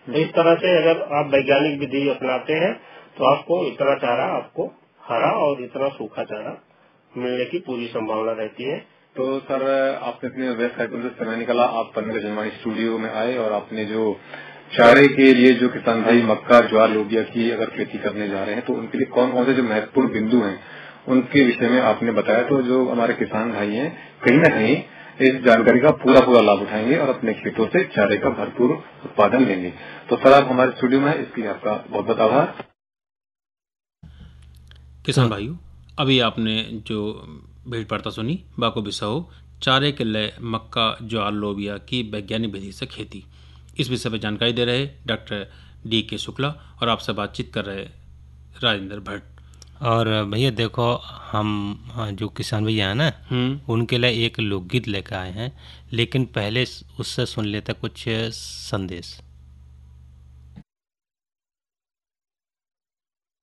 तो इस तरह से अगर आप वैज्ञानिक विधि अपनाते हैं तो आपको इतना चारा आपको हरा और इतना सूखा चारा मिलने की पूरी संभावना रहती है। तो सर आपने अपने व्यस्त कार्यक्रम से समय निकाला, आप पन्ना जनवाणी स्टूडियो में आए और आपने जो चारे के लिए जो किसान भाई मक्का ज्वार लोबिया की अगर खेती करने जा रहे हैं तो उनके लिए कौन कौन से जो महत्वपूर्ण बिंदु हैं उनके विषय में आपने बताया, तो जो हमारे किसान भाई हैं कहीं न कहीं इस जानकारी का पूरा लाभ उठाएंगे और अपने खेतों से चारे का भरपूर उत्पादन लेंगे। तो सर आप हमारे स्टूडियो में इसके लिए आपका बहुत बहुत आभार। किसान भाइयों, अभी आपने जो भेड़ वार्ता सुनी बाको बिसाओ चारे के लिए मक्का ज्वार लोबिया की वैज्ञानिक विधि से खेती, इस विषय पर जानकारी दे रहे डॉक्टर DK शुक्ला और आपसे बातचीत कर रहे राजेंद्र भट्ट। और भैया देखो, हम जो किसान भैया हैं ना, उनके लिए एक लोकगीत लेकर आए हैं, लेकिन पहले उससे सुन लेते कुछ संदेश।